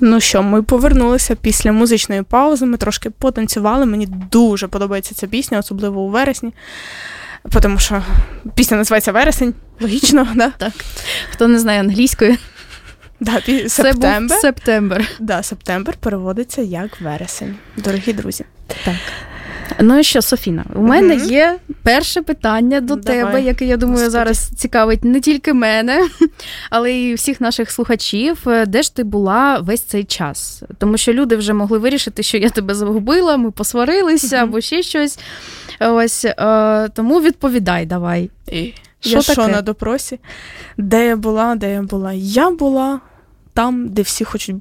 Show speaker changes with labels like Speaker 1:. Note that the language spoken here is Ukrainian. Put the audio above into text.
Speaker 1: Ну що, ми повернулися після музичної паузи, ми трошки потанцювали, мені дуже подобається ця пісня, особливо у вересні, тому що пісня називається «Вересень», логічно, да?
Speaker 2: Так, хто не знає англійської.
Speaker 1: Да,
Speaker 2: це був «Септембер».
Speaker 1: Да, «Септембер» переводиться як «Вересень», дорогі друзі.
Speaker 2: Так. Ну і що, Софіна, у мене є перше питання до тебе, яке, я думаю, зараз цікавить не тільки мене, але й всіх наших слухачів. Де ж ти була весь цей час? Тому що люди вже могли вирішити, що я тебе загубила, ми посварилися або ще щось. Ось, тому відповідай давай.
Speaker 1: Що на допросі? Де я була? Я була там, де всі хочуть